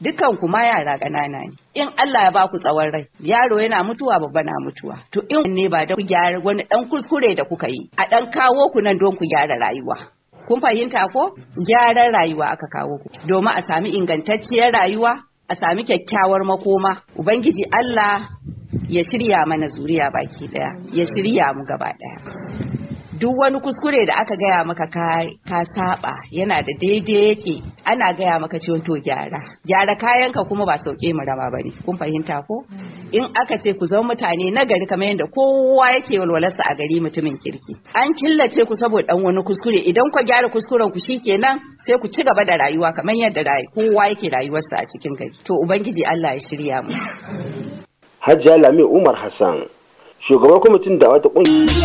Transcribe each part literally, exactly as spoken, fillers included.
dukan ku ma yara ƙanana ne. In Allah ya ba ku tsawon rai, yaro yana mutuwa babba na mutuwa. To in ne ba da ku gyara wani ɗan kuskure da kuka yi, a ɗan kawo ku nan don ku gyara rayuwa. Kun fahimta ko? Gyaran rayuwa aka kawo ku. Domin a sami ingantacciyar rayuwa, a sami kyakkyawar makoma. Ubangiji Allah ya shirya mana zuriya baki ɗaya, ya shirya mu gaba ɗaya. Duk wani kuskure da aka gaya maka ka, ka saba yana da daidai yake, ana gaya maka ciwon to gyara gyara kayanka kuma ba sauke mu rama bane. Kun fahimta ko? In aka ce ku zama mutane na gari kamar yadda kowa yake walwalarsa a gari mutumin kirki, an killace ku saboda dan wani kuskure, idan ku gyara kuskuren ku shikenan sai ku ci gaba da rayuwa kamar yadda rayu kowa yake rayuwarsa a cikin gari. To ubangiji Allah ya shirya mu. Hajiya Lami Umar Hassan, shugabar kwamitin da wata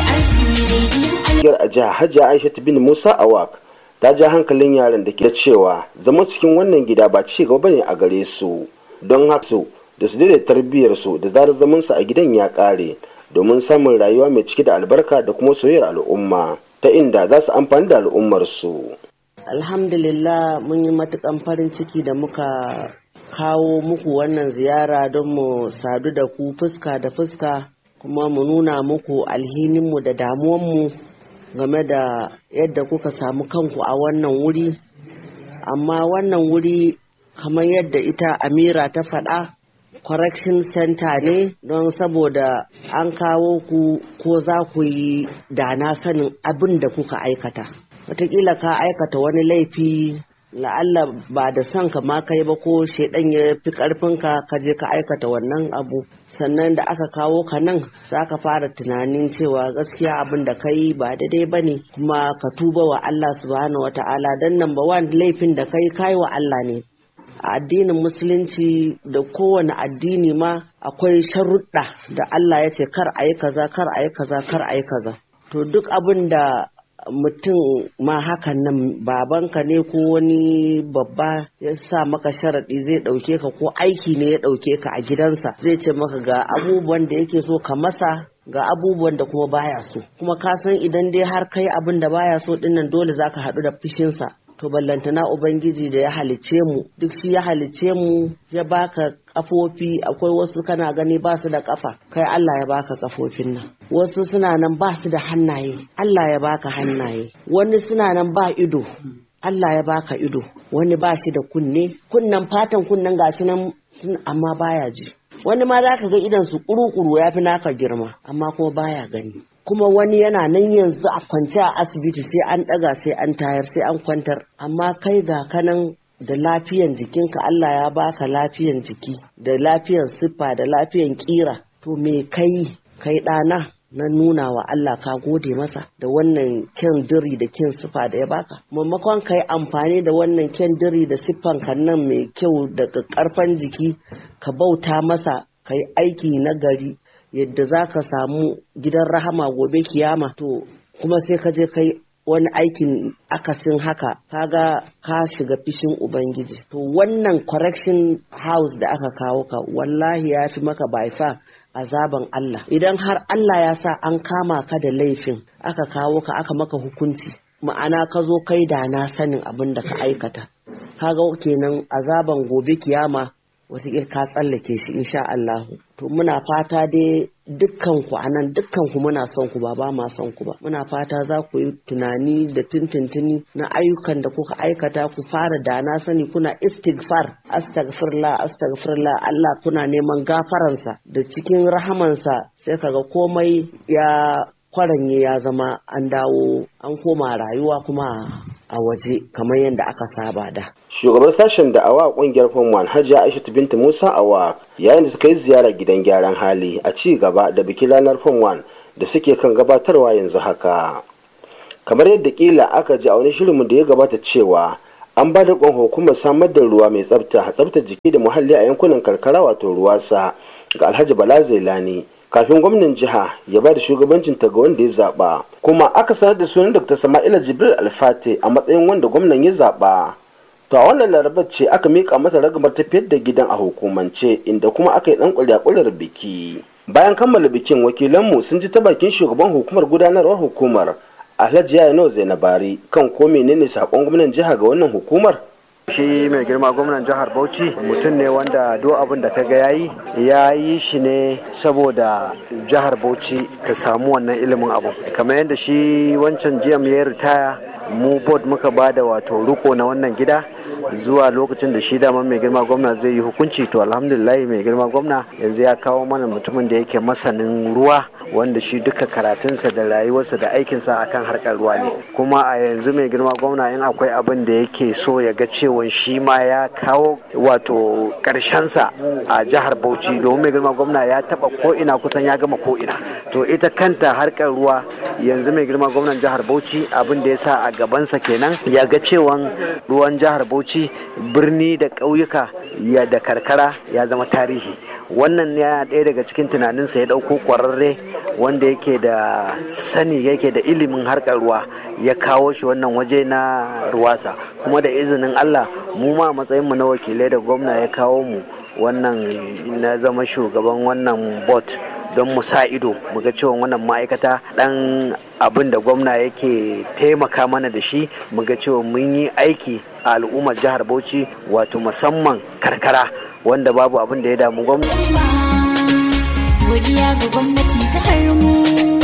kungiyar a jiha Hajiya Aisha bin Musa Awak, ta ja hankalin yaran da ke cewa zama cikin wannan gida ba ci gaba bane a gare su, don haka su da su daidai tarbiyyar su da zarar zaman su a gidan ya kare domin samun rayuwa mai cike da albarka da kuma soyayyar al'umma ta inda za su amfani da al'ummar su. Alhamdulillah, mun yi matukan farin ciki da muka kawo muku wannan ziyara don mu sadu da ku fuska da fuska, kuma mu nuna muku alhininmu da damuwanmu game da yadda kuka samu kanku a wannan wuri. Amma wannan wuri kamar yadda ita Amira ta faɗa, correction center ne, don saboda an kawo ku ko za ku yi dana sanin abin da kuka aikata. Wataƙila ka aikata wani laifi, la'alla ba da son ka ma kai ba, ko shaidan ya fi ƙarfinka ka je ka aikata wannan abu. Sannan da aka kawo ka nan za ka fara tunanin cewa gaskiya abin da kai ba daidai ba ne, kuma ka tuba wa Allah subhanahu wata'ala, don number one laifin da kai kai wa Allah ne. A addinin musulunci da kowane addini ma akwai sharuɗa da Allah ya ce kar a yi kaza kar a yi kaza kar a yi kaza. To duk abin da mutum ma hakan nan babanka ne ko wani babba ya sa maka sharaɗi zai ɗauke ka, ko aiki ne ya ɗauke ka a gidansa, zai ce maka ga abubuwan da yake so ka masa, ga abubuwan da kuma baya so. Kuma ka san idan dai har kai abin da baya so dinnan dole zaka haɗu da fushinsa. To ballantana Ubangiji da ya halice mu, duk shi ya halice mu, ya baka kafofi. Akwai wasu kana gani ba su da kafa, kai Allah ya baka kafofin nan. Wasu suna nan ba su da hannaye, Allah ya baka hannaye. Wani suna nan ba ido, Allah ya baka ido. Wani ba shi da kunne, kunnen fatan kunnen gashi nan amma baya ji. Wani ma za ka ga idan su kuru-kuru ya fi naka girma, amma kuma baya gani. Kuma wani yana nan yanzu a kwance a asibiti, sai an ɗaga sai an tayar sai an kwantar, amma kai ga kanan da lafiyan jikinka, Allah ya baka lafiyan jiki da lafiyan siffa da lafiyan kira. To me kai kai ɗana na nuna wa Allah ka gode masa da wannan kyan diri da kyan siffa da ya baka, maimakon ka yi amfani da wannan kyan diri da siffan kan nan mai kyau da ƙarfan jiki ka bauta masa, ka yi aiki na gari yadda za ka samu gidan rahama gobe kiyama. To kuma sai ka je kai wani aikin akasin haka, kaga ka shiga fishin Ubangiji. To wannan correction house da aka kawo ka, wallahi ya fi maka baifa azaban Allah. Idan har Allah ya sa an kama ka da laifin, aka kawo ka aka maka hukunci, ma'ana ka zo kai da na sanin abin da ka aikata, kaga kenan azaban gobe kiyama wataƙila ka tsallake shi insha Allah. To muna fata dai dukkanku a nan, dukkanku muna son ku ba ba ma son ku ba. Muna fata za ku yi tunani da tintintini na ayyukan da kuka aikata, ku fara da na sani, kuna istighfar, astaghfirullah astaghfirullah, Allah kuna neman gafaransa da cikin rahamansa, sai kaga komai ya kwaranye, ya zama an dawo an koma rayuwa kuma a waje kamar yadda aka saba da. Shugabar sashen da awa kungiyar Form one Hajiya Aisha binta Musa Awa, yayin da suka yi ziyara gidan gyaran hali a ci gaba da bikin ranar Form one da suke kan gabatarwa yanzu haka. Kamar yadda kila aka ji a wani shirinmu da ya gabata cewa an ba da kwan hukumar samar da ruwa mai tsafta, tsaftar jiki da muhalli a yankunan karkara wato ruwasa ga Alhaji Bala Zailani, kafin gwamnan jiha ya ba da shugabancin ta ga wanda ya zaba, kuma aka sanar da sunan Dr. Sama'ila Jibril Alfate a matsayin wanda gwamnan ya zaba. To a wannan larabar ce aka mika masa ragamar tafiyar da gidan a hukumance, inda kuma aka yi dan kulyakular biki. Bayan kammala bikin, wakilanmu sun ji ta bakin shugaban hukumar gudanarwar hukumar Alhaji Yayano Zainabari kan ko menene sakon gwamnan jiha ga wannan hukumar. Shi mai girma gwamnan jihar Bauchi mutum ne wanda duk abin da kaga yayi ya yi shi ne saboda jihar Bauchi ta samu wannan ilimin abu. Kamar yadda shi wancan jiyam ya ritaya, mu board muka bada wato riko na wannan gida zuwa lokacin da shi daman mai girma gwamna zai yi hukunci. To alhamdulillah mai girma gwamna yanzu ya kawo mana mutumin da yake masanin ruwa, wanda shi duka karatunsa da rayuwarsa da aikinsa akan harkar ruwa ne. Kuma a yanzu mai girma gwamna in akwai abin da yake so ya ga cewa shi ma ya kawo wato karshensa a jihar Bauchi, domin mai girma gwamna ya taba ko ina kusan ya gama ko ina. To ita kanta harkar ruwa yanzu mai girma gwamnan jihar Bauchi abin da ya sa a gabansa kenan ya ga cewa ruwan jihar Bauchi birni da ƙauyuka ya da karkara ya zama tarihi. Wannan ya ɗaya daga cikin tunaninsa, ya ɗauko ƙwararre wanda yake da sani yake da ilimin harkar ruwa ya kawo shi wannan waje na ruwasa. Kuma da izinin Allah mu ma matsayinmu na wakilai da gwamna ya kawo mu wannan na zama shugaban wannan bot don mu sa ido mu ga cewa wannan ma'aikata dan abin da gwamna yake taimaka mana da shi mu ga cewa mun yi aiki a al'ummar jihar Bauchi, wato musamman karkara wanda babu abin da ya damu gwamnati. Godiya ga gwamnatin jihar mu,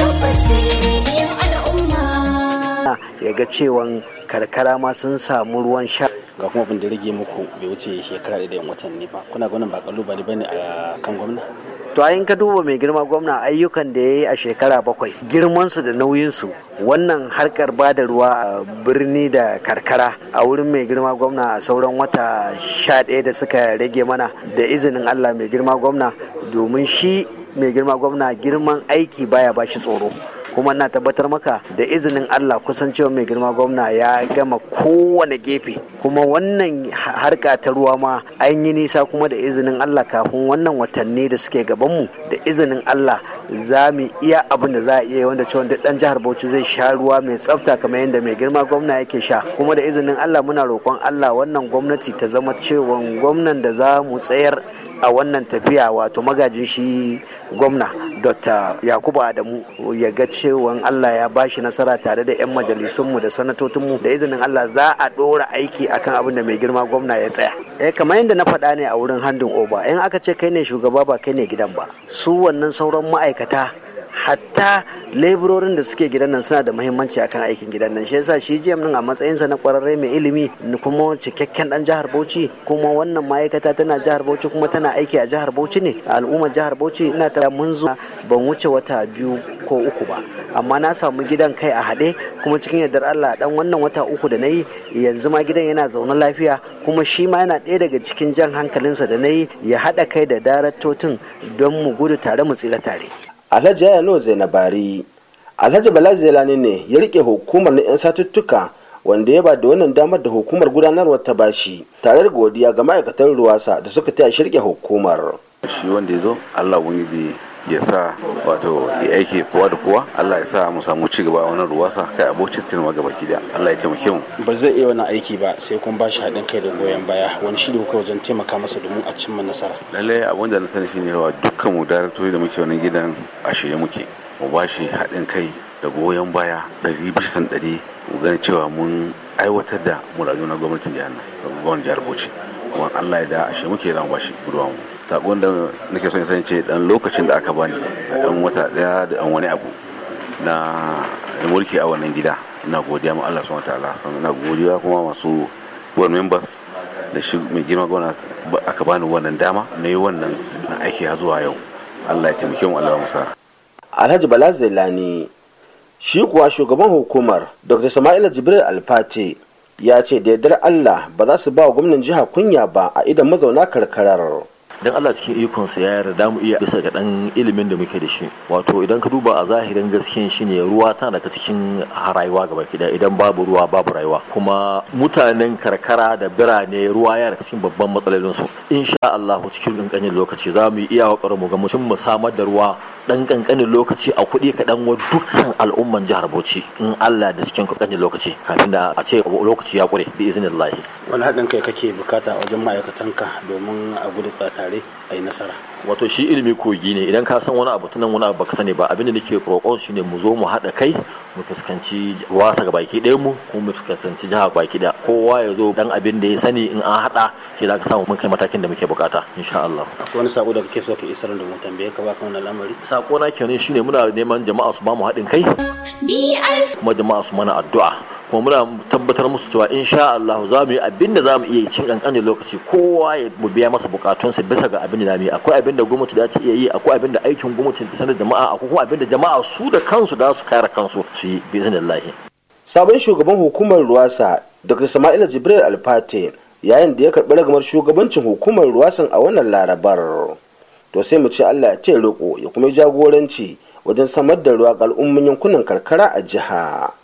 al'umma ya ga cewa karkara ma sun samu ruwan sha. Ga kuma abin da rage muku bai wuce shekara da yan watanni ba, kuna ganin ba kalubale bane a kan gwamna? To ayin ka duba mai girma gwamna ayyukan da ya yi a shekara bakwai, girmansu da nauyinsu, wannan harkar ba da ruwa a birni da karkara a wurin mai girma gwamna a sauran wata sha ɗaya da suka rage mana da izinin Allah mai girma gwamna, domin shi mai girma gwamna girman aiki baya bashi tsoro. Kuma na tabbatar maka da izinin Allah kusan cewa mai girma gwamna ya gama kowane gefe, kuma wannan harka ta ruwa ma an yi nisa, kuma da izinin Allah kafin wannan watanni da suke gabanmu da izinin Allah za mu iya abin da za a iya, wanda cewa duk dan jihar Bauchi zai sha ruwa mai tsafta kamar yadda mai girma gwamna yake sha. Kuma da izinin Allah muna roƙon Allah wannan gwamnati ta zama cewa gwamnan da za mu tsayar a wannan tafiya, wato magajin shi gwamna Dr. Yakubu Adamu, ya ga cewa Allah ya bashi nasara tare da 'yan majalisunmu da sanatocinmu, da izinin Allah za a ɗora aiki akan abin da mai girma gwamna ya tsaya. Eh kamar yadda na faɗa ne a wurin handin oba, in aka ce kai ne shugaba ba kai ne gidan ba, su wannan sauran ma'aikata hatta leburorin da suke gidan nan suna da muhimmanci akan aikin gidan nan. Shi yasa shi jiyam nan a matsayinsa na kwararre mai ilimi kuma cikakken dan jihar Bauchi, kuma wannan ma'aikata tana jihar Bauchi kuma tana aiki a jihar Bauchi ne, a al'ummar jihar Bauchi. Ina ta mun zo ban wuce wata biyu ko uku ba, amma na samu gidan kai a haɗe, kuma cikin yardar Allah dan wannan wata uku da na yi yanzu ma gidan yana zaune lafiya. Kuma shi ma yana ɗaya daga cikin jan hankalinsa da na yi ya haɗa kai da daraktocin don mu gudu tare mu tsira tare. Alhaji Yayano Zainabari, Alhaji Bala Zelani ne ya rike hukumar na 'yan satuttuka, wanda ya ba da wannan damar da hukumar gudanarwar ta bashi, tare da godiya ga ma'aikatan ruwasa da suka taya shirke hukumar. Shi wanda ya zo Allah wani ya sa wato ya aiki kowa da kowa, Allah ya sa mu samu ci gaba a wannan ruwasa kai abokin stin ma gaba kida, Allah ya taimake mu. Ba zai iya wannan aiki ba sai kun bashi haɗin kai da goyon baya, wani shi da kuka wajen taimaka masa domin a cimma nasara. Lallai abin da na sani shine wa dukkan mu daraktori da muke wannan gidan a shirye muke mu bashi haɗin kai da goyon baya ɗari bisan ɗari, mu gani cewa mun aiwatar da muradu na gwamnatin jihar nan, gwamnatin jihar Bauchi. Kuma Allah ya da a shirye muke da mu bashi gudunmawa mu. Sakon da nake son sani ce dan lokacin da aka bani dan wata daya da dan wani abu na mulki a wannan gida, ina godiya ma Allah subhanahu wataala, sannan ina godiya kuma masu board members da shi mai girma gona aka bani wannan dama na yi wannan aiki har zuwa yau. Allah ya taimake mu, Allah ya musa. Alhaji Bala Zailani shi kuwa shugaban hukumar Dr. Sama'ila Jibril Alfate ya ce da yardar Allah ba za su ba wa gwamnan jiha kunya ba a idan mazauna karkarar. dan Allah cikin ikonsa ya yarda mu iya bisa ga dan ilimin da muke da shi. Wato idan ka duba a zahirin gaskiyan shine ruwa tana daga cikin rayuwa gaba kida, idan babu ruwa babu rayuwa. Kuma mutanen karkara da birane ruwa yana daga cikin babban matsalolin su. Insha Allah cikin kankanin lokaci za mu iya kokarin mu ga mutum mu samar da ruwa dan kankanin lokaci a kuɗi kaɗan wa dukkan al'umman jihar Bauchi in Allah da cikin kankanin lokaci kafin da a ce lokaci ya kure bi iznillahi. Wani haɗin kai kake bukata a wajen ma'aikatanka domin a gudu tare a yi nasara? Wato shi ilimi kogi ne, idan ka san wani abu tunan wani abu baka sani ba, abinda nake roƙon shine mu zo mu haɗa kai mu fuskanci wasa ga baki ɗaya mu kuma mu fuskanci jiha baki ɗaya, kowa ya zo dan abin da ya sani in an haɗa shi da ka samu mun kai matakin da muke bukata insha Allah. Akwai wani sako da kake so ka isar da mu tambaye ka baka wannan lamari? Sako na kenan shine muna neman jama'a su ba mu haɗin kai kuma jama'a su mana addu'a kuma muna tabbatar musu cewa insha Allah za mu yi abin da za mu iya cin kankanin lokaci, kowa ya mu biya masa bukatunsa bisa ga abin da zamu yi. Akwai abin da gwamnati da ta iya yi, akwai abin da aikin gwamnati ta sanar jama'a, akwai kuma abin da jama'a su da kansu da su kare kansu su yi biznillahi. Sabon shugaban hukumar Ruwasa Dr. Sama'ila Jibril Alfate yayin da ya karɓi ragamar shugabancin hukumar Ruwasan a wannan Larabar. To sai mu ce Allah ya ce roƙo ya kuma jagoranci wajen samar da ruwa ga al'umman yankunan karkara a jiha.